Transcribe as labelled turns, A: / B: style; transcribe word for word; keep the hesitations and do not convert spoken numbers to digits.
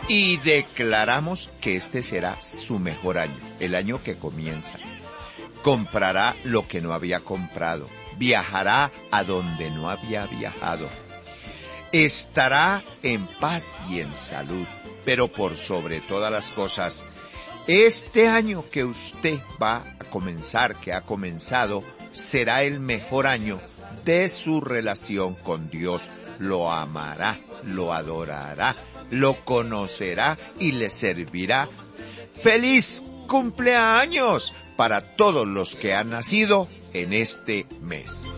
A: y declaramos que este será su mejor año, el año que comienza. Comprará lo que no había comprado, viajará a donde no había viajado, estará en paz y en salud, pero por sobre todas las cosas, este año que usted va a comenzar, que ha comenzado, será el mejor año de su relación con Dios. Lo amará, lo adorará, lo conocerá y le servirá. ¡Feliz cumpleaños para todos los que han nacido en este mes!